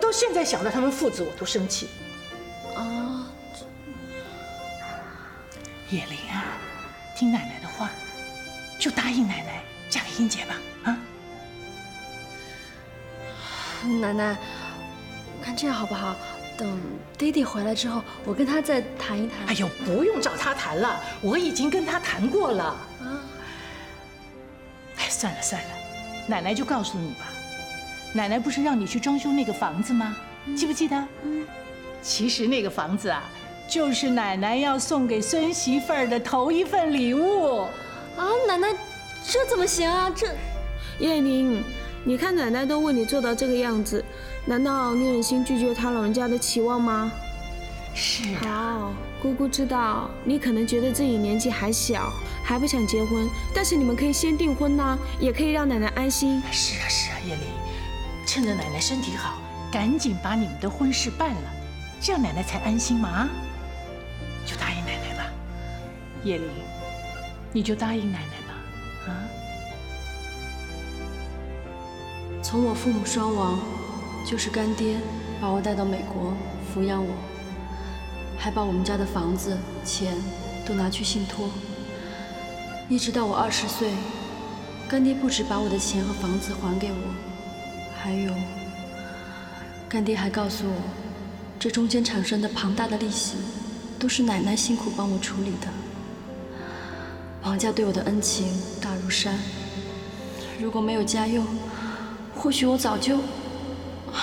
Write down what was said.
到现在想到他们父子，我都生气。 啊， 叶玲啊，听奶奶的话，就答应奶奶嫁给英杰吧，啊！ 奶奶，我看这样好不好？等爹地回来之后，我跟他再谈一谈。 哎呦，不用找他谈了，我已经跟他谈过了。 啊， 哎，算了算了，奶奶就告诉你吧。奶奶不是让你去装修那个房子吗？记不记得？其实那个房子啊，就是奶奶要送给孙媳妇儿的头一份礼物。 啊，奶奶，这怎么行啊？这， 叶宁，你看奶奶都为你做到这个样子，难道你忍心拒绝她老人家的期望吗？ 是的。 好，姑姑知道你可能觉得自己年纪还小，还不想结婚，但是你们可以先订婚呐，也可以让奶奶安心。 是啊是啊，叶玲，趁着奶奶身体好，赶紧把你们的婚事办了，这样奶奶才安心嘛。啊，就答应奶奶吧，叶玲，你就答应奶奶吧，啊。 从我父母双亡，就是干爹把我带到美国抚养我，还把我们家的房子、钱都拿去信托。一直到我20岁，干爹不止把我的钱和房子还给我，还有，干爹还告诉我，这中间产生的庞大的利息，都是奶奶辛苦帮我处理的。王家对我的恩情大如山，如果没有家用，或许我早就